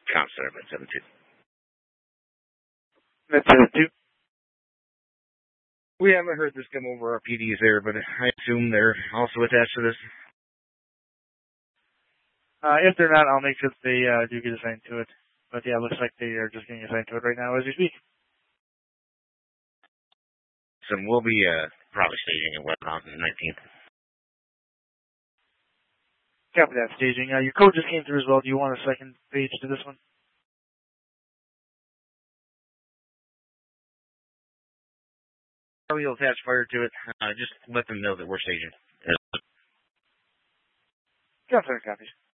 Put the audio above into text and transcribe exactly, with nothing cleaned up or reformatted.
Comp Center at seven two. That's seven two. We haven't heard this come over our P Ds there, but I assume they're also attached to this. Uh, if they're not, I'll make sure that they uh, do get assigned to it. But yeah, it looks like they are just getting assigned to it right now as we speak. So we'll be uh, probably staging at West on the nineteenth. Copy that, staging. Uh, your code just came through as well. Do you want a second page to this one? We'll attach fire to it. Uh, just let them know that we're staging. Copy, copies.